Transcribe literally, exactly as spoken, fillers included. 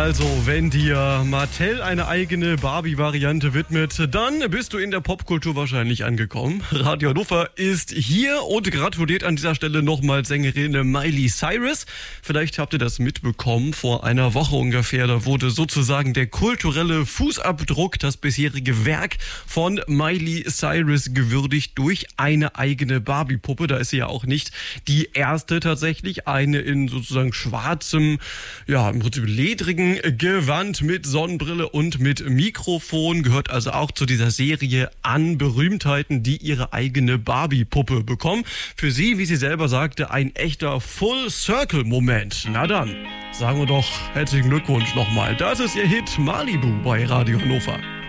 Also, wenn dir Mattel eine eigene Barbie-Variante widmet, dann bist du in der Popkultur wahrscheinlich angekommen. Radio Hannover ist hier und gratuliert an dieser Stelle nochmal Sängerin Miley Cyrus. Vielleicht habt ihr das mitbekommen, vor einer Woche ungefähr, da wurde sozusagen der kulturelle Fußabdruck, das bisherige Werk von Miley Cyrus gewürdigt durch eine eigene Barbie-Puppe. Da ist sie ja auch nicht die erste tatsächlich, eine in sozusagen schwarzem, ja, im Prinzip ledrigen Gewand mit Sonnenbrille und mit Mikrofon, gehört also auch zu dieser Serie an Berühmtheiten, die ihre eigene Barbie-Puppe bekommen. Für sie, wie sie selber sagte, ein echter Full-Circle-Moment. Na dann, sagen wir doch herzlichen Glückwunsch nochmal. Das ist ihr Hit Malibu bei Radio Hannover.